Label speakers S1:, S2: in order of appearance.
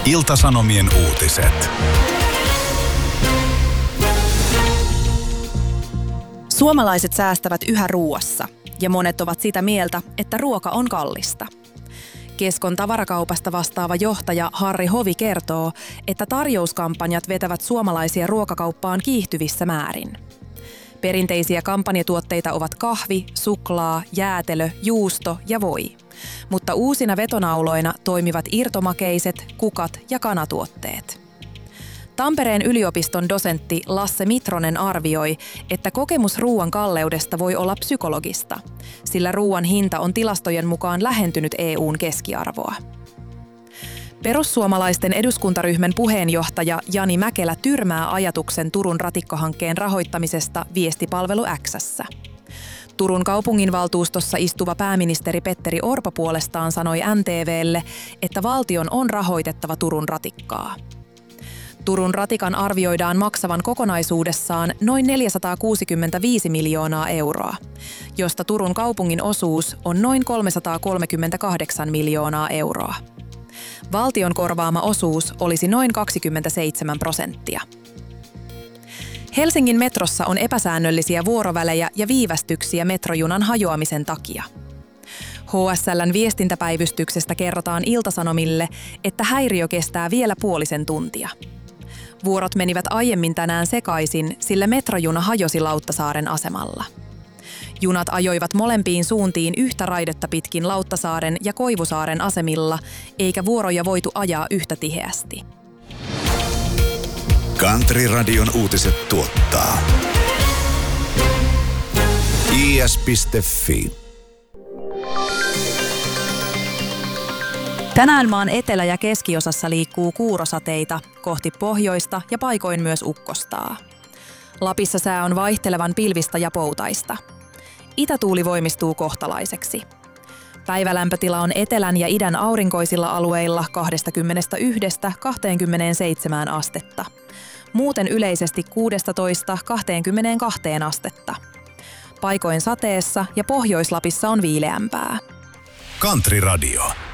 S1: Ilta-Sanomien uutiset.
S2: Suomalaiset säästävät yhä ruuassa, ja monet ovat sitä mieltä, että ruoka on kallista. Keskon tavarakaupasta vastaava johtaja Harri Hovi kertoo, että tarjouskampanjat vetävät suomalaisia ruokakauppaan kiihtyvissä määrin. Perinteisiä kampanjatuotteita ovat kahvi, suklaa, jäätelö, juusto ja voi. Mutta uusina vetonauloina toimivat irtomakeiset, kukat ja kanatuotteet. Tampereen yliopiston dosentti Lasse Mitronen arvioi, että kokemus ruuan kalleudesta voi olla psykologista, sillä ruuan hinta on tilastojen mukaan lähentynyt EU:n keskiarvoa. Perussuomalaisten eduskuntaryhmän puheenjohtaja Jani Mäkelä tyrmää ajatuksen Turun ratikkohankkeen rahoittamisesta viestipalvelu X:ssä. Turun kaupunginvaltuustossa istuva pääministeri Petteri Orpo puolestaan sanoi NTV:lle, että valtion on rahoitettava Turun ratikkaa. Turun ratikan arvioidaan maksavan kokonaisuudessaan noin 465 miljoonaa euroa, josta Turun kaupungin osuus on noin 338 miljoonaa euroa. Valtion korvaama osuus olisi noin 27%. Helsingin metrossa on epäsäännöllisiä vuorovälejä ja viivästyksiä metrojunan hajoamisen takia. HSL:n viestintäpäivystyksestä kerrotaan Ilta-Sanomille, että häiriö kestää vielä puolisen tuntia. Vuorot menivät aiemmin tänään sekaisin, sillä metrojuna hajosi Lauttasaaren asemalla. Junat ajoivat molempiin suuntiin yhtä raidetta pitkin Lauttasaaren ja Koivusaaren asemilla, eikä vuoroja voitu ajaa yhtä tiheästi.
S1: Country-radion uutiset tuottaa is.fi.
S2: Tänään maan etelä- ja keskiosassa liikkuu kuurosateita kohti pohjoista ja paikoin myös ukkostaa. Lapissa sää on vaihtelevan pilvistä ja poutaista. Itätuuli voimistuu kohtalaiseksi. Päivälämpötila on etelän ja idän aurinkoisilla alueilla 21–27 astetta. Muuten yleisesti 16–22 astetta. Paikoin sateessa ja Pohjois-Lapissa on viileämpää.
S1: Country Radio.